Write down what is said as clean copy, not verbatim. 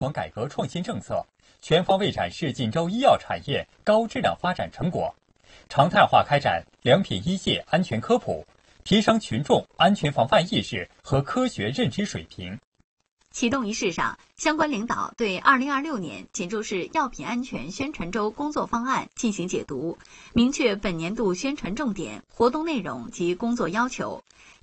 广改革创新政策，全方位展示锦州医药产业高质量发展成果，常态化开展良品医械安全科普，提升群众安全防范意识和科学认知水平。 启动仪式上，相关领导对2026年锦州市药品安全宣传周工作方案进行解读，明确本年度宣传重点、活动内容及工作要求。